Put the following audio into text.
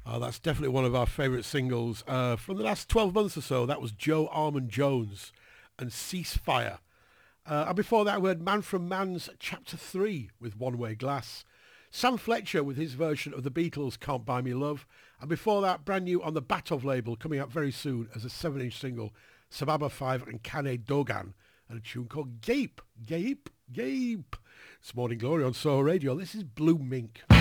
Oh, that's definitely one of our favourite singles from the last 12 months or so. That was Joe Armon-Jones and Ceasefire. And before that, we had Man from Man's Chapter 3 with One Way Glass. Sam Fletcher with his version of the Beatles' Can't Buy Me Love. And before that, brand new on the Batov label, coming out very soon as a 7-inch single, Sababa 5 and Kane Dogan, and a tune called Gape. Gape, Gape. It's Morning Glory on Soho Radio. This is Blue Mink.